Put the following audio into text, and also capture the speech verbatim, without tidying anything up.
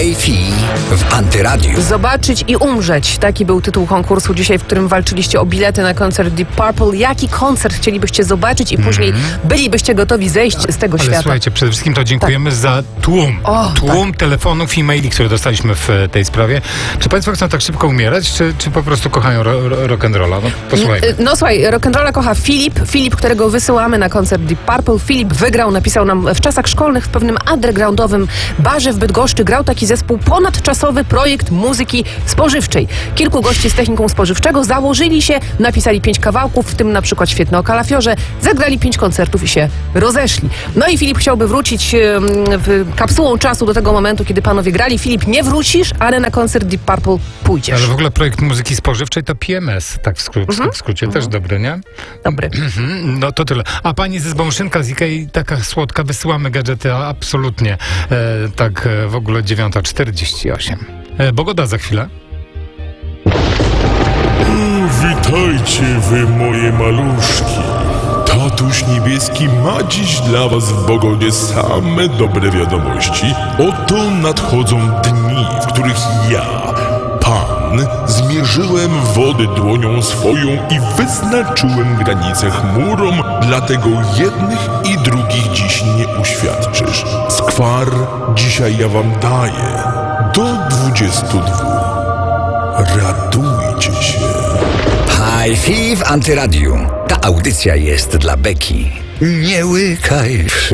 Fi w Antyradiu. Zobaczyć i umrzeć. Taki był tytuł konkursu dzisiaj, w którym walczyliście o bilety na koncert Deep Purple. Jaki koncert chcielibyście zobaczyć i później mm-hmm. bylibyście gotowi zejść z tego Ale świata? słuchajcie, przede wszystkim to dziękujemy tak. za tłum. O, tłum tak. telefonów i maili, które dostaliśmy w tej sprawie. Czy państwo chcą tak szybko umierać, czy, czy po prostu kochają ro, ro, rock'n'rolla? No, posłuchajmy. No słuchaj, rock'n'rolla kocha Filip. Filip, którego wysyłamy na koncert Deep Purple. Filip wygrał, napisał nam w czasach szkolnych w pewnym undergroundowym barze w Bydgoszczy. Grał taki zespół ponadczasowy projekt muzyki spożywczej. Kilku gości z techniką spożywczego założyli się, napisali pięć kawałków, w tym na przykład świetne o kalafiorze, zagrali pięć koncertów i się rozeszli. No i Filip chciałby wrócić w kapsułą czasu do tego momentu, kiedy panowie grali. Filip, nie wrócisz, ale na koncert Deep Purple pójdziesz. Ale w ogóle projekt muzyki spożywczej to P M S, tak w, skró- mhm. w skrócie, mhm. też dobry, nie? Dobry. No to tyle. A pani z Zbąszynka z Ikei, taka słodka, wysyłamy gadżety, a absolutnie. E, tak e, w ogóle dziewiąta czterdzieści osiem. E, Bogoda za chwilę. O, witajcie wy, moje maluszki. Tatuś Niebieski ma dziś dla was w Bogonie same dobre wiadomości. Oto nadchodzą dni, w których ja, Pan, zmierzyłem wody dłonią swoją i wyznaczyłem granice chmurom, dlatego jednych i drugich dziś nie uświadczysz. Skwar dzisiaj ja wam daję do dwudziestu dwóch. Radujcie się. Hi-Fi w Antyradiu. Ta audycja jest dla beki. Nie łykaj.